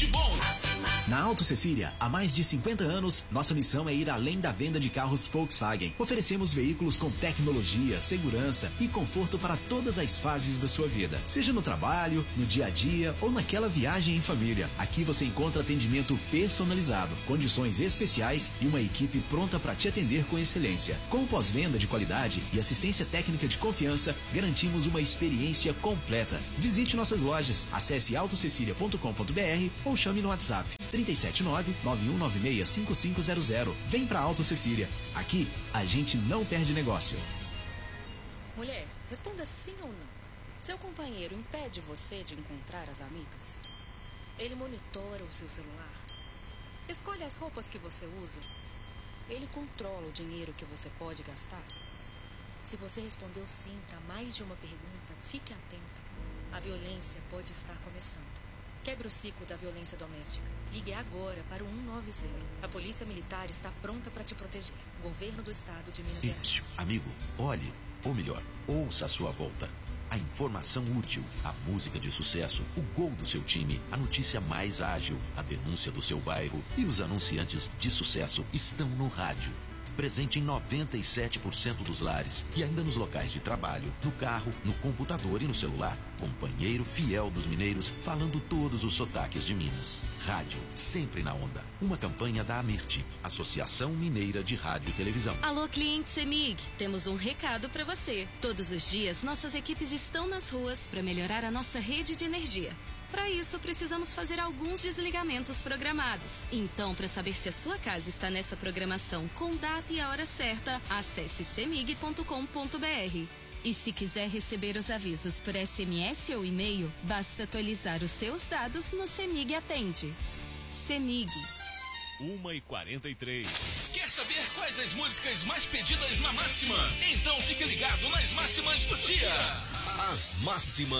de bom. Na Auto Cecília, há mais de 50 anos, nossa missão é ir além da venda de carros Volkswagen. Oferecemos veículos com tecnologia, segurança e conforto para todas as fases da sua vida. Seja no trabalho, no dia a dia ou naquela viagem em família. Aqui você encontra atendimento personalizado, condições especiais e uma equipe pronta para te atender com excelência. Com pós-venda de qualidade e assistência técnica de confiança, garantimos uma experiência completa. Visite nossas lojas, acesse autocecilia.com.br ou chame no WhatsApp 379-9196-5500. Vem pra Auto Cecília. Aqui, a gente não perde negócio. Mulher, responda sim ou não. Seu companheiro impede você de encontrar as amigas? Ele monitora o seu celular? Escolhe as roupas que você usa? Ele controla o dinheiro que você pode gastar? Se você respondeu sim para mais de uma pergunta, fique atenta. A violência pode estar começando. Quebre o ciclo da violência doméstica. Ligue agora para o 190. A Polícia Militar está pronta para te proteger. Governo do Estado de Minas Gerais. Amigo, olhe, ou melhor, ouça a sua volta. A informação útil, a música de sucesso, o gol do seu time, a notícia mais ágil, a denúncia do seu bairro e os anunciantes de sucesso estão no rádio. Presente em 97% dos lares e ainda nos locais de trabalho, no carro, no computador e no celular. Companheiro fiel dos mineiros, falando todos os sotaques de Minas. Rádio, sempre na onda. Uma campanha da Amirte, Associação Mineira de Rádio e Televisão. Alô, cliente CEMIG, temos um recado para você. Todos os dias, nossas equipes estão nas ruas para melhorar a nossa rede de energia. Para isso, precisamos fazer alguns desligamentos programados. Então, para saber se a sua casa está nessa programação com data e a hora certa, acesse cemig.com.br. E se quiser receber os avisos por SMS ou e-mail, basta atualizar os seus dados no CEMIG Atende. CEMIG. 1h43. Quer saber quais as músicas mais pedidas na Máxima? Então fique ligado nas máximas do dia. As máximas